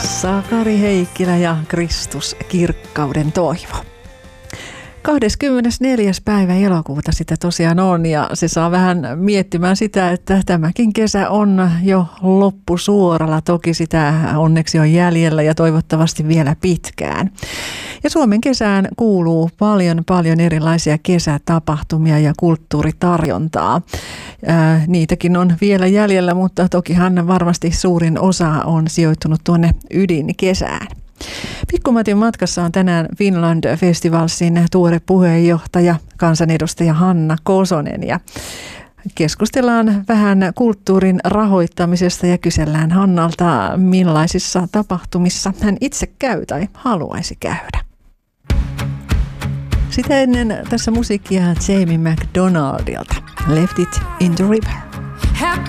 Sakari Heikkilä ja Kristus kirkkauden toivo. 24. päivä elokuuta sitä tosiaan on ja se saa vähän miettimään sitä, että tämäkin kesä on jo loppusuoralla. Toki sitä onneksi on jäljellä ja toivottavasti vielä pitkään. Ja Suomen kesään kuuluu paljon erilaisia kesätapahtumia ja kulttuuritarjontaa. Niitäkin on vielä jäljellä, mutta tokihan varmasti suurin osa on sijoittunut tuonne ydinkesään. Pikkumatin matkassa on tänään Finland Festivalsin tuore puheenjohtaja, kansanedustaja Hanna Kosonen ja keskustellaan vähän kulttuurin rahoittamisesta ja kysellään Hannalta, millaisissa tapahtumissa hän itse käy tai haluaisi käydä. Sitä ennen tässä musiikkia Jamie McDonaldilta. Left It in the River.